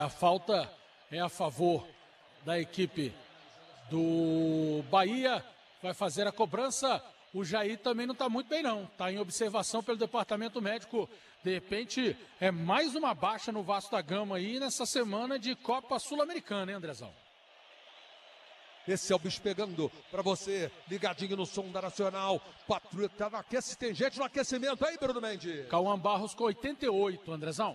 A falta é a favor da equipe do Bahia, vai fazer a cobrança. O Jair também não está muito bem não, está em observação pelo departamento médico. De repente é mais uma baixa no Vasco da Gama aí nessa semana de Copa Sul-Americana, hein, Andrezão? Esse é o bicho pegando para você, ligadinho no som da Nacional. Patrulha tá no aquecimento, tem gente no aquecimento aí, Bruno Mendes. Cauã Barros com 88, Andrezão.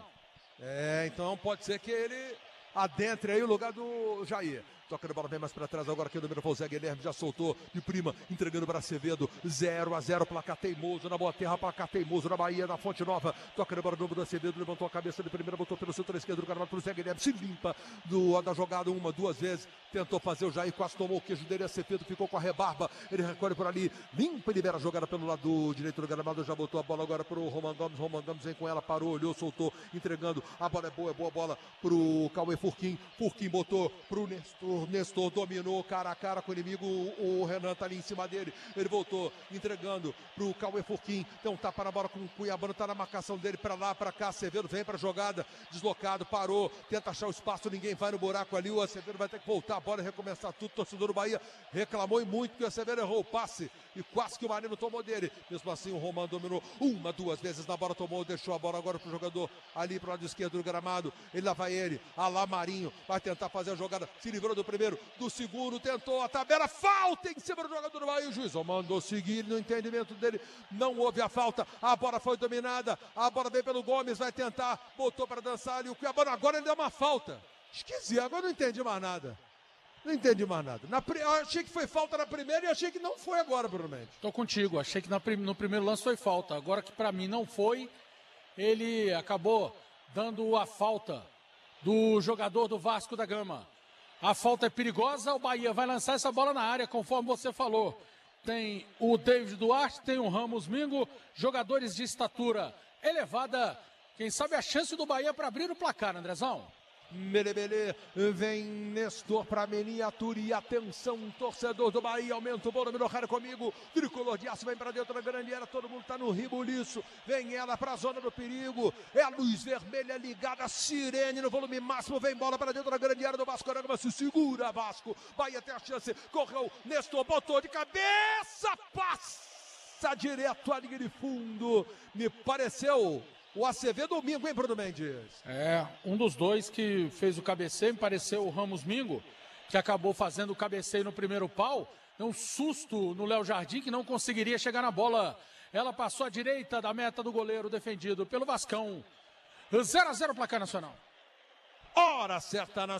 Então pode ser que ele adentre aí o lugar do Jair. Toca a bola bem mais para trás agora aqui o número foi o Zé Guilherme, já soltou de prima, entregando para Acevedo, 0-0, placar teimoso na Boa Terra, placar teimoso na Bahia, na Fonte Nova. Toca a bola no número do Acevedo, levantou a cabeça de primeira, botou pelo setor esquerdo do Gramado, pro Zé Guilherme, se limpa da jogada uma, duas vezes, tentou fazer o Jair, quase tomou o queijo dele, Acevedo ficou com a rebarba, ele recolhe por ali, limpa e libera a jogada pelo lado direito do Gramado, já botou a bola agora pro Roman Gomes vem com ela, parou, olhou, soltou, entregando, a bola é boa bola pro Cauê Furquim botou pro Nestor dominou cara a cara com o inimigo, o Renan tá ali em cima dele, ele voltou, entregando pro Cauê Furquim, tem um tapa na bola com o Cuiabano, tá na marcação dele, pra lá, pra cá, Acevedo vem pra jogada, deslocado, parou, tenta achar o espaço, ninguém vai no buraco ali, o Acevedo vai ter que voltar a bola e recomeçar tudo, torcedor do Bahia reclamou e muito que o Acevedo errou o passe, e quase que o Marino tomou dele, mesmo assim o Roman dominou uma, duas vezes na bola, tomou, deixou a bola agora pro jogador ali pro lado esquerdo do gramado, ele lá vai ele, Alá Marinho, vai tentar fazer a jogada, se livrou do primeiro, do segundo, tentou a tabela, falta em cima do jogador do Bahia, o juiz mandou seguir, no entendimento dele, não houve a falta, a bola foi dominada, a bola veio pelo Gomes, vai tentar, botou para dançar ali, o Cuiabano agora ele deu uma falta, esquisito, agora não entendi mais nada. Não entendi mais nada. Eu achei que foi falta na primeira e achei que não foi agora, Bruno Mendes. Tô contigo, achei que no primeiro lance foi falta, agora que pra mim não foi, ele acabou dando a falta do jogador do Vasco da Gama. A falta é perigosa, o Bahia vai lançar essa bola na área, conforme você falou. Tem o David Duarte, tem o Ramos Mingo, jogadores de estatura elevada. Quem sabe a chance do Bahia para abrir o placar, Andrezão? Melebele, vem Nestor para miniatura e atenção, torcedor do Bahia, aumenta o bolo, número raro comigo, tricolor de aço, vem para dentro da grande área, todo mundo tá no ribuliço, vem ela para a zona do perigo, é a luz vermelha ligada, sirene no volume máximo, vem bola para dentro da grande área do Vasco da Gama, se segura Vasco, Bahia tem a chance, correu, Nestor botou de cabeça, passa direto à linha de fundo, me pareceu o Acevedo Domingo, hein, Bruno Mendes? Um dos dois que fez o cabeceio, me pareceu o Ramos Mingo, que acabou fazendo o cabeceio no primeiro pau. Deu um susto no Léo Jardim, que não conseguiria chegar na bola. Ela passou à direita da meta do goleiro, defendido pelo Vascão. 0-0 placar nacional. Hora certa na